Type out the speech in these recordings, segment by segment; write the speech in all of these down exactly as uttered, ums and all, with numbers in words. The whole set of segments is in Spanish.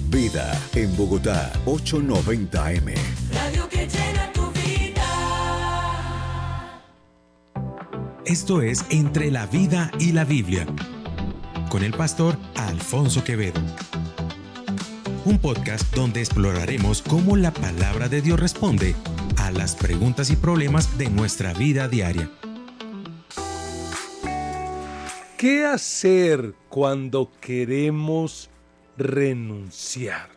Vida en Bogotá, ochocientos noventa A M. Radio que llena tu vida. Esto es Entre la Vida y la Biblia, con el pastor Alfonso Quevedo. Un podcast donde exploraremos cómo la palabra de Dios responde a las preguntas y problemas de nuestra vida diaria. ¿Qué hacer cuando queremos renunciar?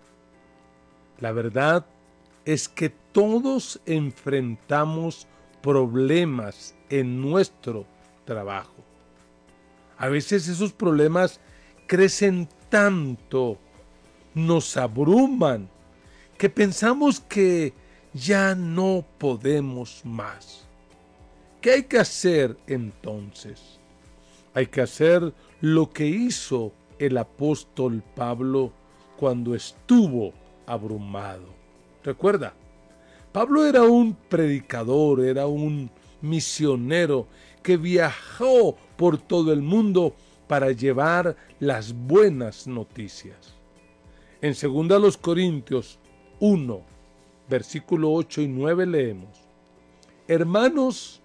La verdad es que todos enfrentamos problemas en nuestro trabajo. A veces esos problemas crecen tanto, nos abruman, que pensamos que ya no podemos más. ¿Qué hay que hacer entonces? Hay que hacer lo que hizo el apóstol Pablo cuando estuvo abrumado. Recuerda, Pablo era un predicador, era un misionero que viajó por todo el mundo para llevar las buenas noticias. En segunda los Corintios uno, versículo ocho y nueve leemos: Hermanos,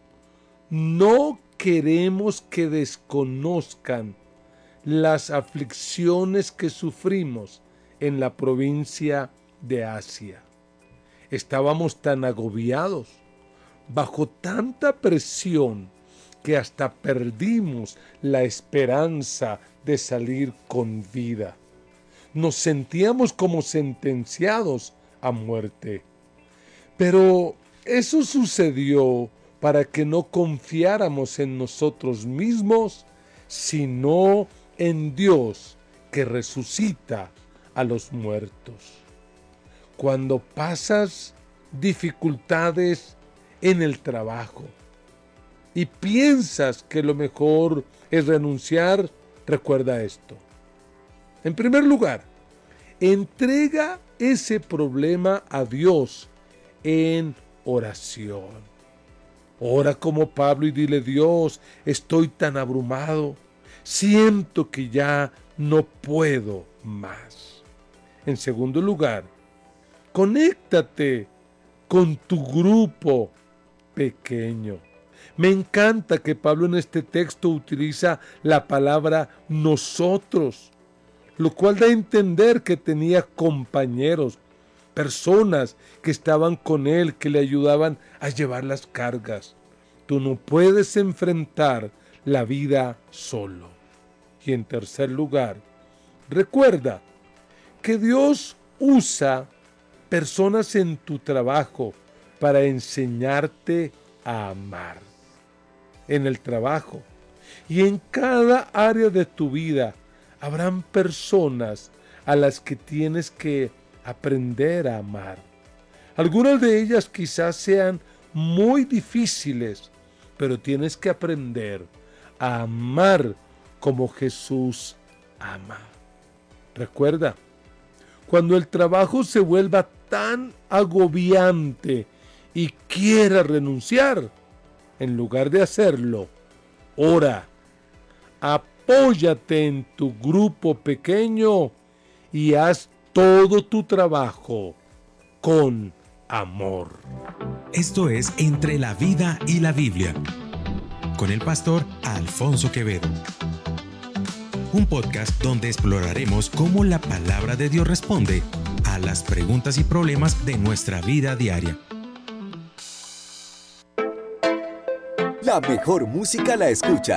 no queremos que desconozcan las aflicciones que sufrimos en la provincia de Asia. Estábamos tan agobiados, bajo tanta presión, que hasta perdimos la esperanza de salir con vida. Nos sentíamos como sentenciados a muerte. Pero eso sucedió para que no confiáramos en nosotros mismos, sino en Dios que resucita a los muertos. Cuando pasas dificultades en el trabajo y piensas que lo mejor es renunciar, recuerda esto. En primer lugar, entrega ese problema a Dios en oración. Ora como Pablo y dile: Dios, estoy tan abrumado, siento que ya no puedo más. En segundo lugar, conéctate con tu grupo pequeño. Me encanta que Pablo en este texto utiliza la palabra nosotros, lo cual da a entender que tenía compañeros, personas que estaban con él, que le ayudaban a llevar las cargas. Tú no puedes enfrentar la vida solo. Y en tercer lugar, recuerda que Dios usa personas en tu trabajo para enseñarte a amar. En el trabajo y en cada área de tu vida habrán personas a las que tienes que aprender a amar. Algunas de ellas quizás sean muy difíciles, pero tienes que aprender a amar como Jesús ama. Recuerda, cuando el trabajo se vuelva tan agobiante y quieras renunciar, en lugar de hacerlo, ora, apóyate en tu grupo pequeño y haz todo tu trabajo con amor. Esto es Entre la Vida y la Biblia, con el pastor Alfonso Quevedo. Un podcast donde exploraremos cómo la palabra de Dios responde a las preguntas y problemas de nuestra vida diaria. La mejor música la escuchas